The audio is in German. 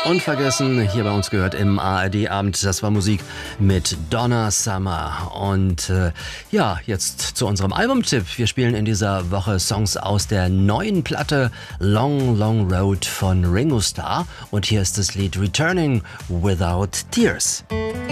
Unvergessen, hier bei uns gehört im ARD-Abend. Das war Musik mit Donna Summer. Und ja, jetzt zu unserem Albumtipp. Wir spielen in dieser Woche Songs aus der neuen Platte Long Long Road von Ringo Starr. Und hier ist das Lied Returning Without Tears.